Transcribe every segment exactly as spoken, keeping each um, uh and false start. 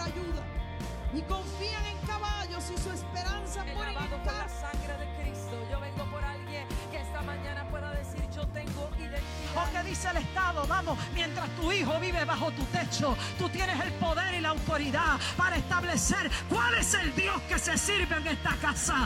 ayuda. Y confían en caballos y su esperanza El ponen lavado en por la carros. sangre de Cristo. Yo vengo por alguien que esta mañana pueda decir: yo tengo identidad. O que dice el Estado, vamos, mientras tu hijo vive bajo tu techo, tú tienes el poder y la autoridad para establecer cuál es el Dios que se sirve en esta casa.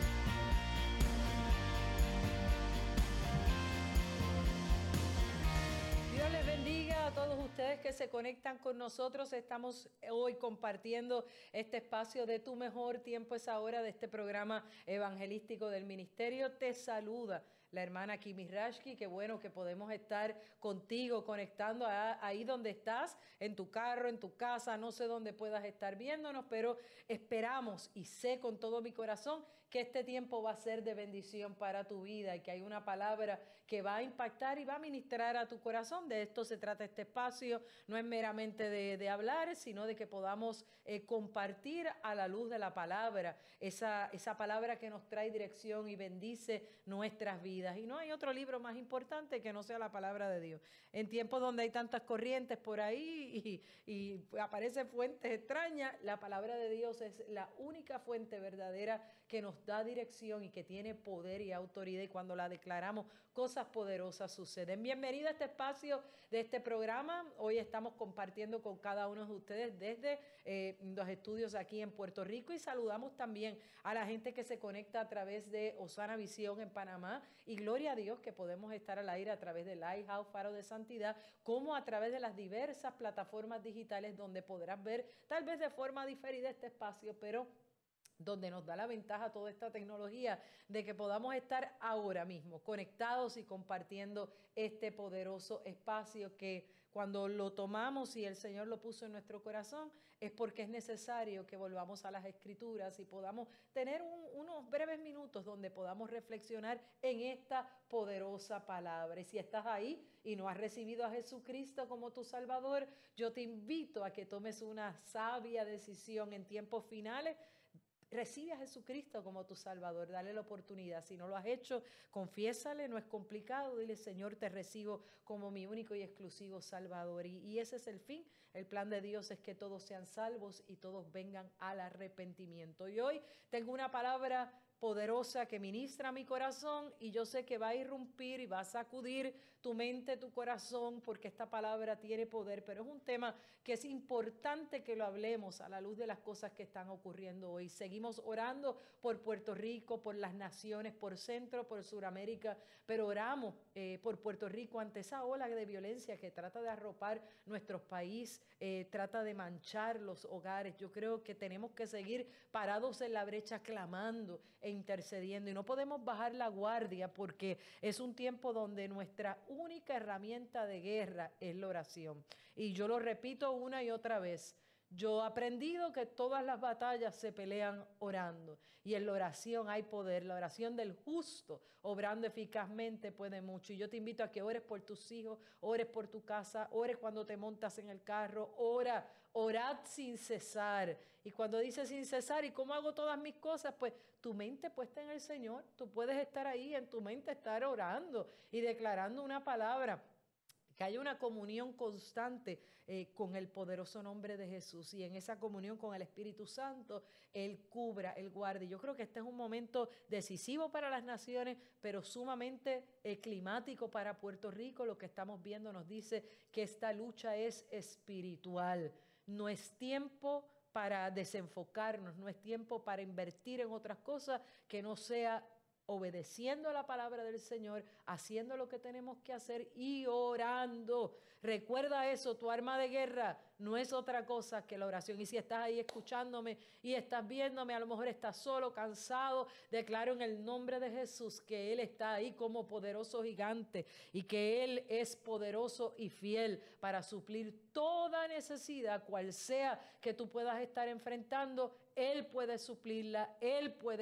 Dios les bendiga a todos ustedes que se conectan con nosotros. Estamos hoy compartiendo este espacio de Tu Mejor Tiempo es Ahora, de este programa evangelístico del ministerio. Te saluda la hermana Kimi Rashki. Qué bueno que podemos estar contigo, conectando a, ahí donde estás, en tu carro, en tu casa, no sé dónde puedas estar viéndonos, pero esperamos y sé con todo mi corazón que este tiempo va a ser de bendición para tu vida y que hay una palabra que va a impactar y va a ministrar a tu corazón. De esto se trata este espacio, no es meramente de, de hablar, sino de que podamos eh, compartir a la luz de la palabra, esa, esa palabra que nos trae dirección y bendice nuestras vidas. Y no hay otro libro más importante que no sea la palabra de Dios. En tiempos donde hay tantas corrientes por ahí y, y aparecen fuentes extrañas, la palabra de Dios es la única fuente verdadera que nos da dirección y que tiene poder y autoridad, y cuando la declaramos, cosas poderosas suceden. Bienvenida a este espacio de este programa. Hoy estamos compartiendo con cada uno de ustedes desde eh, los estudios aquí en Puerto Rico, y saludamos también a la gente que se conecta a través de Osana Visión en Panamá, y gloria a Dios que podemos estar al aire a través de Lighthouse Faro de Santidad, como a través de las diversas plataformas digitales donde podrás ver tal vez de forma diferida este espacio, pero donde nos da la ventaja toda esta tecnología de que podamos estar ahora mismo conectados y compartiendo este poderoso espacio que cuando lo tomamos y el Señor lo puso en nuestro corazón es porque es necesario que volvamos a las Escrituras y podamos tener un, unos breves minutos donde podamos reflexionar en esta poderosa palabra. Y si estás ahí y no has recibido a Jesucristo como tu Salvador, yo te invito a que tomes una sabia decisión en tiempos finales. Recibe a Jesucristo como tu Salvador, dale la oportunidad. Si no lo has hecho, confiésale, no es complicado. Dile: Señor, te recibo como mi único y exclusivo Salvador. Y, y ese es el fin. El plan de Dios es que todos sean salvos y todos vengan al arrepentimiento. Y hoy tengo una palabra poderosa que ministra mi corazón, y yo sé que va a irrumpir y va a sacudir tu mente, tu corazón, porque esta palabra tiene poder, pero es un tema que es importante que lo hablemos a la luz de las cosas que están ocurriendo hoy. Seguimos orando por Puerto Rico, por las naciones, por Centro, por Suramérica, pero oramos eh, por Puerto Rico ante esa ola de violencia que trata de arropar nuestro país, eh, trata de manchar los hogares. Yo creo que tenemos que seguir parados en la brecha, clamando e intercediendo, y no podemos bajar la guardia, porque es un tiempo donde nuestra única herramienta de guerra es la oración. Y yo lo repito una y otra vez: yo he aprendido que todas las batallas se pelean orando, y en la oración hay poder. La oración del justo, obrando eficazmente, puede mucho. Y yo te invito a que ores por tus hijos, ores por tu casa, ores cuando te montas en el carro. Ora, orad sin cesar. Y cuando dice sin cesar, ¿y cómo hago todas mis cosas? Pues tu mente puesta en el Señor. Tú puedes estar ahí en tu mente, estar orando y declarando una palabra. Que haya una comunión constante eh, con el poderoso nombre de Jesús, y en esa comunión con el Espíritu Santo, Él cubra, Él guarde. Yo creo que este es un momento decisivo para las naciones, pero sumamente eh, climático para Puerto Rico. Lo que estamos viendo nos dice que esta lucha es espiritual. No es tiempo para desenfocarnos, no es tiempo para invertir en otras cosas que no sea obedeciendo a la palabra del Señor, haciendo lo que tenemos que hacer y orando. Recuerda eso, tu arma de guerra no es otra cosa que la oración. Y si estás ahí escuchándome y estás viéndome, a lo mejor estás solo, cansado, declaro en el nombre de Jesús que Él está ahí como poderoso gigante, y que Él es poderoso y fiel para suplir toda necesidad, cual sea que tú puedas estar enfrentando. Él puede suplirla, Él puede